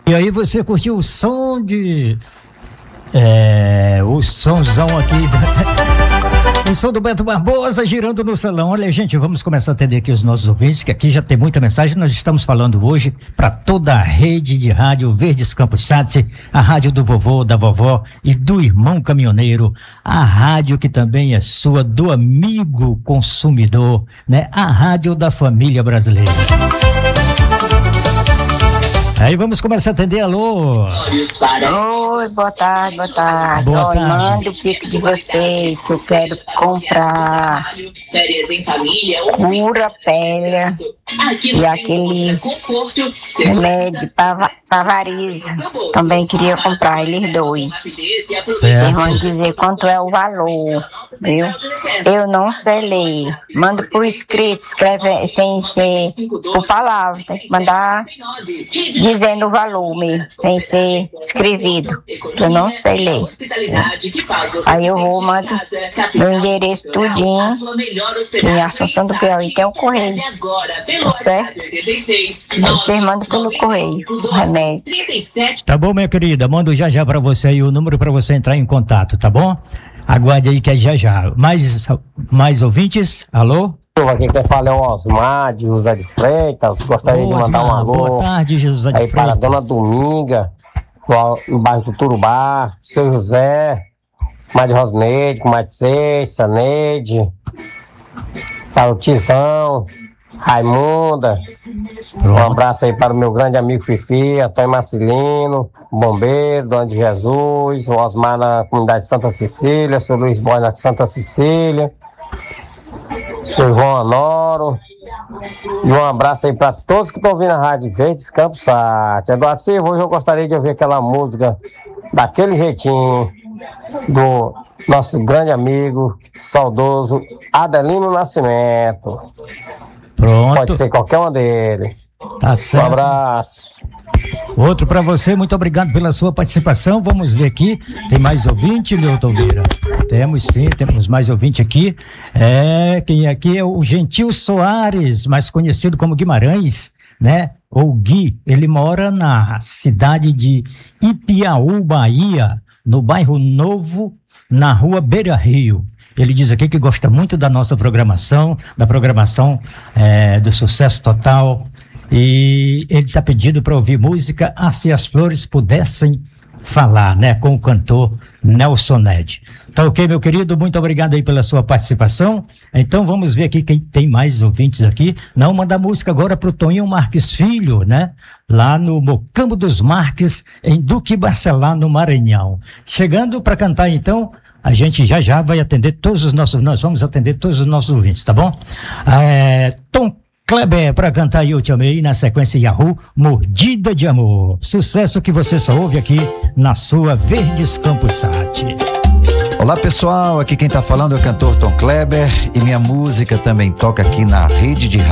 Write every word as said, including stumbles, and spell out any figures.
E aí você curtiu o som de... É... o somzão aqui... O som do Beto Barbosa girando no salão. Olha, gente, vamos começar a atender aqui os nossos ouvintes, que aqui já tem muita mensagem. Nós estamos falando hoje para toda a rede de rádio Verdes Campos Sat, a rádio do vovô, da vovó e do irmão caminhoneiro, a rádio que também é sua, do amigo consumidor, né? A rádio da família brasileira. Aí vamos começar a atender, alô. Oi, boa tarde, boa tarde. Boa Oi, tarde. manda o pique de vocês que eu quero comprar cura pele e aquele remédio para variza. Também queria comprar eles dois. Vocês vão dizer quanto é o valor, viu? Eu não sei ler. Manda por escrito, escreve sem ser por palavra. Tem que mandar dizendo o valor mesmo, sem ser escrevido, que eu não sei ler. Aí eu vou, mando meu endereço tudinho, que em Assunção do Piauí tem o correio, tá certo? Aí vocês mandam pelo correio, o remédio. Tá bom, minha querida, mando já já pra você aí o número pra você entrar em contato, tá bom? Aguarde aí que é já já. Mais, mais ouvintes? Alô? Aqui quem fala é o Osmar de José de Freitas. Gostaria Ô, de mandar Osmar, um alô. boa tarde, José de aí para a Freitas. dona Dominga, no, no bairro do Turubá, seu José, Madre Rosneide, Madre Seixas, Neide, para o Tizão, Raimunda. Um abraço aí para o meu grande amigo Fifi, Antônio Marcelino, Bombeiro, Dona de Jesus, o Osmar na comunidade Santa Cecília, seu Luiz Boy na Santa Cecília, seu João Honoro. E um abraço aí para todos que estão ouvindo a Rádio Verdes Campos Sat. Eduardo Silva, hoje eu gostaria de ouvir aquela música daquele jeitinho do nosso grande amigo, saudoso Adelino Nascimento. Pronto. Pode ser qualquer um deles. Tá certo. Um abraço. Outro pra você, muito obrigado pela sua participação. Vamos ver aqui, tem mais ouvinte, Milton Vieira? Temos sim, temos mais ouvinte aqui. É, quem aqui é o Gentil Soares, mais conhecido como Guimarães, né? Ou Gui, ele mora na cidade de Ipiaú, Bahia, no bairro Novo, na rua Beira Rio. Ele diz aqui que gosta muito da nossa programação, da programação é, do Sucesso Total. E ele está pedindo para ouvir música Ah, se as flores pudessem falar, né? Com o cantor Nelson Ned. Tá ok, meu querido? Muito obrigado aí pela sua participação. Então vamos ver aqui quem tem mais ouvintes aqui. Não, manda música agora pro Toninho Marques Filho, né? Lá no Mocambo dos Marques, em Duque Barcelá, no Maranhão. Chegando para cantar então, a gente já já vai atender todos os nossos, nós vamos atender todos os nossos ouvintes, tá bom? É, Tom Kleber para cantar Eu Te Amei, na sequência Yahoo, Mordida de Amor. Sucesso que você só ouve aqui na sua Verdes Campos Sat. Olá pessoal, aqui quem tá falando é o cantor Tom Kleber e minha música também toca aqui na rede de rádio